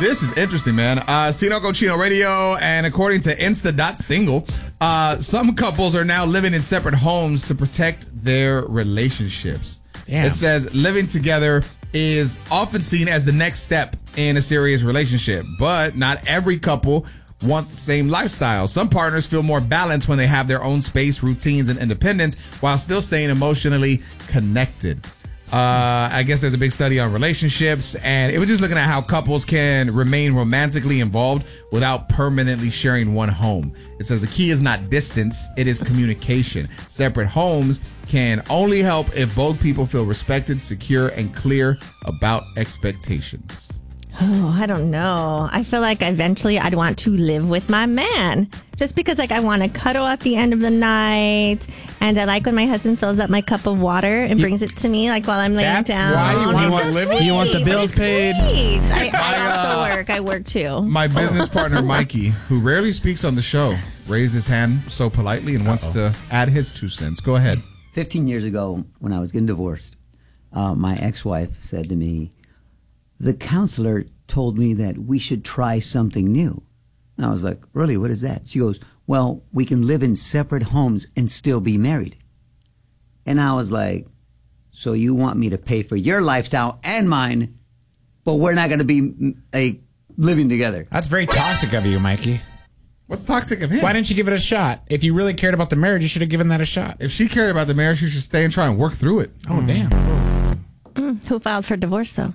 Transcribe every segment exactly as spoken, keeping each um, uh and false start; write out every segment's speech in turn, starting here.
This is interesting, man. Uh, Sino Cochino Radio, and according to Insta dot Single, uh, some couples are now living in separate homes to protect their relationships. Damn. It says living together is often seen as the next step in a serious relationship, but not every couple wants the same lifestyle. Some partners feel more balanced when they have their own space, routines, and independence while still staying emotionally connected. Uh, I guess there's a big study on relationships, and it was just looking at how couples can remain romantically involved without permanently sharing one home. It says the key is not distance, it is communication. Separate homes can only help if both people feel respected, secure, and clear about expectations. Oh, I don't know. I feel like eventually I'd want to live with my man. Just because like I want to cuddle at the end of the night, and I like when my husband fills up my cup of water and brings it to me like while I'm laying That's down. why you want, so to live sweet, with You want the bills paid. Sweet. I, My, I also uh, work. I work too. My business partner, Mikey, who rarely speaks on the show, raised his hand so politely and wants Uh-oh. to add his two cents. Go ahead. Fifteen years ago, when I was getting divorced, uh, my ex-wife said to me, the counselor told me that we should try something new. And I was like, really, what is that? She goes, well, we can live in separate homes and still be married. And I was like, so you want me to pay for your lifestyle and mine, but we're not going to be mm, a, living together? That's very toxic of you, Mikey. What's toxic of him? Why didn't you give it a shot? If you really cared about the marriage, you should have given that a shot. If she cared about the marriage, she should stay and try and work through it. Oh, mm. damn. Mm, who filed for divorce, though?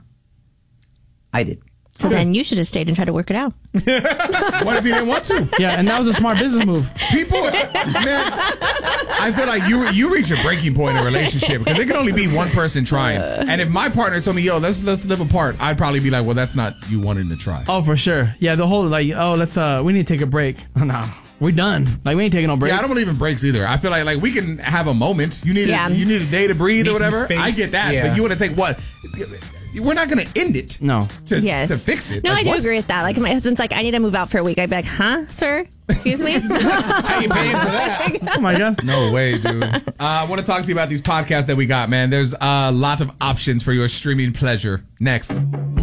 I did. So okay. Then you should have stayed and tried to work it out. What if you didn't want to? Yeah, and that was a smart business move. People, man, I feel like you you reach a breaking point in a relationship because it can only be one person trying. And if my partner told me, yo, let's let's live apart, I'd probably be like, well, that's not you wanting to try. Oh, for sure. Yeah, the whole, like, oh, let's, uh, we need to take a break. No, we're done. Like, we ain't taking no break. Yeah, I don't believe in breaks either. I feel like like we can have a moment. You need Yeah. a, you need a day to breathe Need or some whatever. space. I get that, Yeah. but you want to take what? We're not going to end it. No. To, Yes. to fix it. No, Like, I do what? agree with that. Like, my husband's like, I need to move out for a week. I'd be like, huh, sir? Excuse me? How you paying for that? Oh, my God. No way, dude. uh, I want to talk to you about these podcasts that we got, man. There's a lot of options for your streaming pleasure. Next.